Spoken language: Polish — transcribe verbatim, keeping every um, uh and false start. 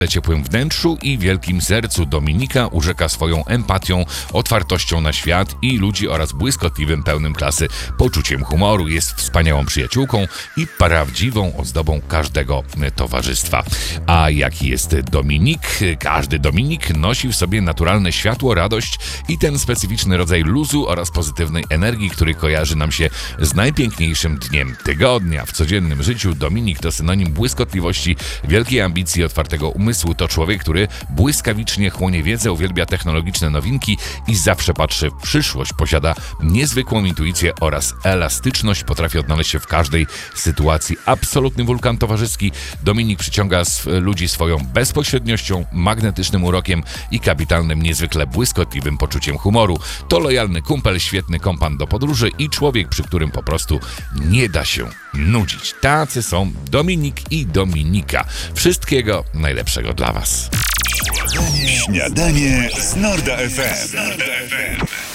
ciepłym wnętrzu i wielkim sercu Dominika urzeka swoją empatią, otwartością na świat i ludzi oraz błyskotliwym, pełnym klasy poczuciem humoru. Jest wspaniałą przyjaciółką i prawdziwą ozdobą każdego towarzystwa. A jaki jest Dominik? Każdy Dominik nosi w sobie naturalne światło, radość i ten specyficzny rodzaj luzu oraz pozytywnej energii, który kojarzy nam się z najpiękniejszym dniem tygodnia. W codziennym życiu Dominik to synonim błyskotliwości, wielkiej ambicji, otwartego umysłu. To człowiek, który błyskawicznie chłonie wiedzę, uwielbia technologiczne nowinki i zawsze patrzy w przyszłość. Posiada niezwykłą intuicję oraz elastyczność. Potrafi odnaleźć się w każdej sytuacji. Absolutny wulkan towarzyski. Dominik przyciąga ludzi swoją bezpośredniością, magnetycznym urokiem i kapitalnym, niezwykle błyskotliwym poczuciem humoru. To lojalny kumpel, świetny kompan do podróży i człowiek, przy którym po prostu nie da się nudzić. Tacy są Dominik i Dominika. Wszystkiego najlepszego dla Was. Śniadanie z Norda F M.